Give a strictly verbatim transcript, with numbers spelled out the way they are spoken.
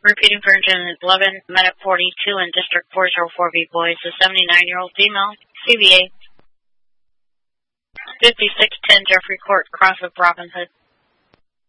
Repeating for engine eleven, Medic forty-two in District four oh four B Boys, a seventy-nine-year-old female, C V A. fifty-six ten Jeffrey Court, cross of Robin Hood.